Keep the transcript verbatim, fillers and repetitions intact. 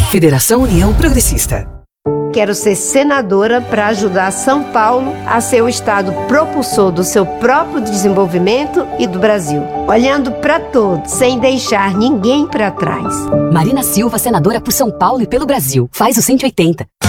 Federação União Progressista. Quero ser senadora para ajudar São Paulo a ser o estado propulsor do seu próprio desenvolvimento e do Brasil. Olhando para todos, sem deixar ninguém para trás. Marina Silva, senadora por São Paulo e pelo Brasil. Faz o cento e oitenta.